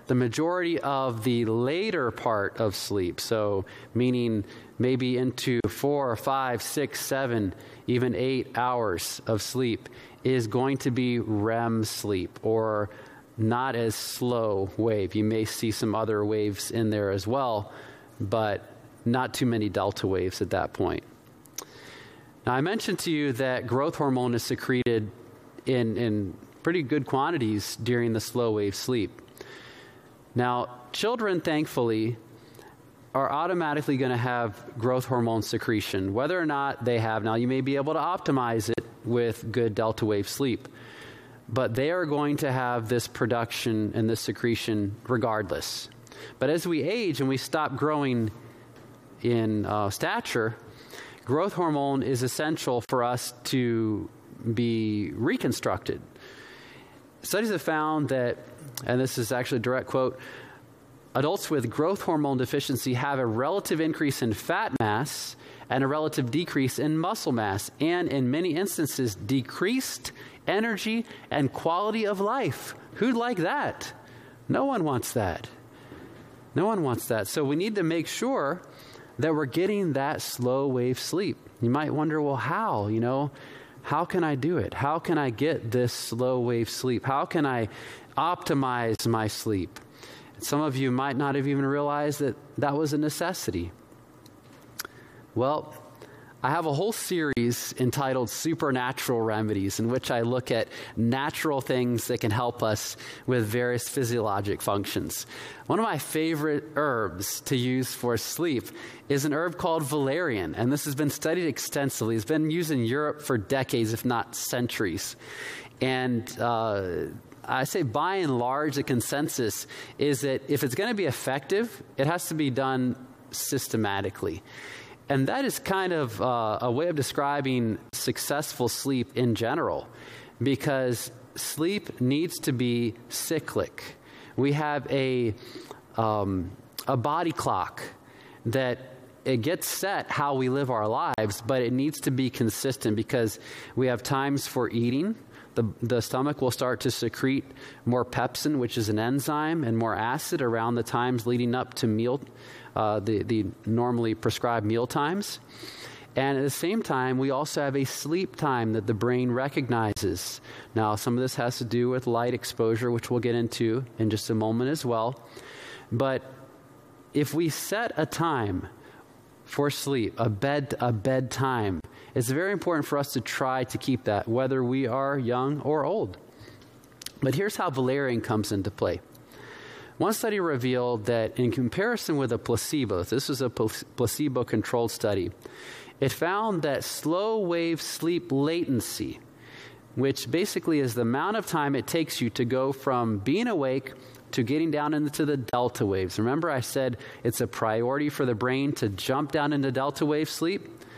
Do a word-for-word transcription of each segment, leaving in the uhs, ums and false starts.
the majority of the later part of sleep, so meaning maybe into four, five, six, seven, even eight hours of sleep, is going to be R E M sleep, or not as slow wave. You may see some other waves in there as well, but not too many delta waves at that point. Now, I mentioned to you that growth hormone is secreted in, in pretty good quantities during the slow wave sleep. Now, children, thankfully, are automatically going to have growth hormone secretion, whether or not they have. Now, you may be able to optimize it with good delta wave sleep, but they are going to have this production and this secretion regardless. But as we age and we stop growing in uh, stature, growth hormone is essential for us to be reconstructed. Studies have found that, and this is actually a direct quote, adults with growth hormone deficiency have a relative increase in fat mass and a relative decrease in muscle mass, and in many instances, decreased energy and quality of life. Who'd like that? No one wants that. No one wants that. So we need to make sure that we're getting that slow wave sleep. You might wonder, well, how? You know, how can I do it? How can I get this slow wave sleep? How can I optimize my sleep? Some of you might not have even realized that that was a necessity. Well, I have a whole series entitled Supernatural Remedies, in which I look at natural things that can help us with various physiologic functions. One of my favorite herbs to use for sleep is an herb called valerian, and this has been studied extensively. It's been used in Europe for decades, if not centuries. And uh, I say by and large, the consensus is that if it's going to be effective, it has to be done systematically. And that is kind of uh, a way of describing successful sleep in general, because sleep needs to be cyclic. We have a, um, a body clock that it gets set how we live our lives, but it needs to be consistent, because we have times for eating. The, the stomach will start to secrete more pepsin, which is an enzyme, and more acid around the times leading up to meal Uh, the, the normally prescribed meal times. And at the same time, we also have a sleep time that the brain recognizes. Now, some of this has to do with light exposure, which we'll get into in just a moment as well. But if we set a time for sleep, a bed, a bedtime, it's very important for us to try to keep that, whether we are young or old. But here's how valerian comes into play. One study revealed that in comparison with a placebo, this was a placebo-controlled study, it found that slow wave sleep latency, which basically is the amount of time it takes you to go from being awake to getting down into the delta waves. Remember I said it's a priority for the brain to jump down into delta wave sleep?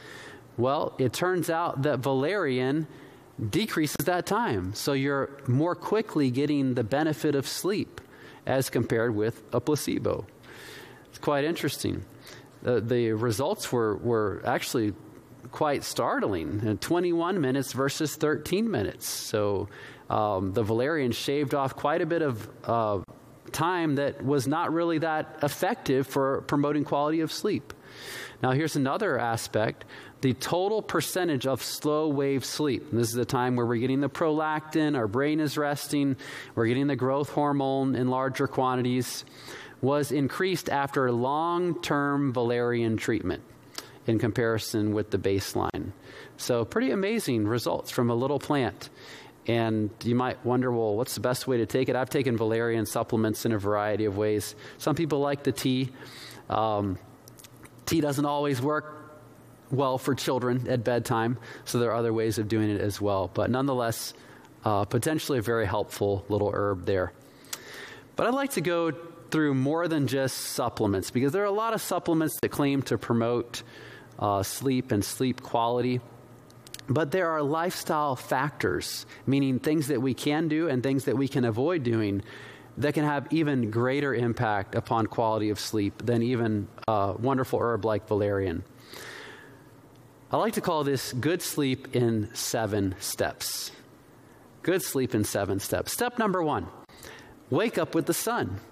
Well, it turns out that valerian decreases that time, so you're more quickly getting the benefit of sleep as compared with a placebo. It's quite interesting. Uh, the results were, were actually quite startling. Uh, twenty-one minutes versus thirteen minutes. So um, the valerian shaved off quite a bit of uh, time that was not really that effective for promoting quality of sleep. Now here's another aspect. The total percentage of slow wave sleep, and this is the time where we're getting the prolactin, our brain is resting, we're getting the growth hormone in larger quantities, was increased after long-term valerian treatment in comparison with the baseline. So pretty amazing results from a little plant. And you might wonder, well, what's the best way to take it? I've taken valerian supplements in a variety of ways. Some people like the tea. Um, tea doesn't always work well for children at bedtime, so there are other ways of doing it as well. But nonetheless, uh, potentially a very helpful little herb there. But I'd like to go through more than just supplements, because there are a lot of supplements that claim to promote uh, sleep and sleep quality. But there are lifestyle factors, meaning things that we can do and things that we can avoid doing, that can have even greater impact upon quality of sleep than even a wonderful herb like valerian. I like to call this good sleep in seven steps. Good sleep in seven steps. Step number one, wake up with the sun.